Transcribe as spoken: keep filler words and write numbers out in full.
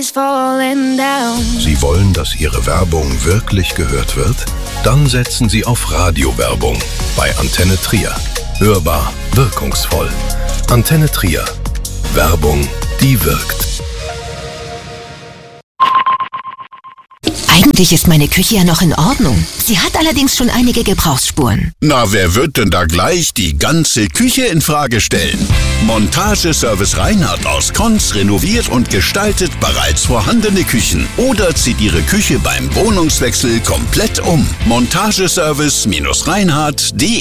Sie wollen, dass Ihre Werbung wirklich gehört wird? Dann setzen Sie auf Radiowerbung bei Antenne Trier. Hörbar, wirkungsvoll. Antenne Trier. Werbung, die wirkt. Eigentlich ist meine Küche ja noch in Ordnung. Sie hat allerdings schon einige Gebrauchsspuren. Na, wer wird denn da gleich die ganze Küche in Frage stellen? Montageservice Reinhardt aus Konz renoviert und gestaltet bereits vorhandene Küchen oder zieht Ihre Küche beim Wohnungswechsel komplett um. Montageservice Reinhardt punkt de